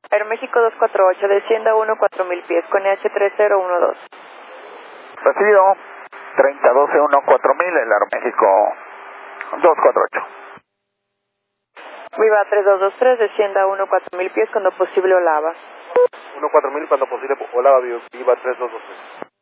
Aeroméxico 248, descienda 1-4000 pies con EH3012. Recibido. 3012-1-4000, el Aeroméxico 248. Viva 3223, descienda 1-4000 pies cuando posible Olava. 1-4000 cuando posible Olava, Viva 3223.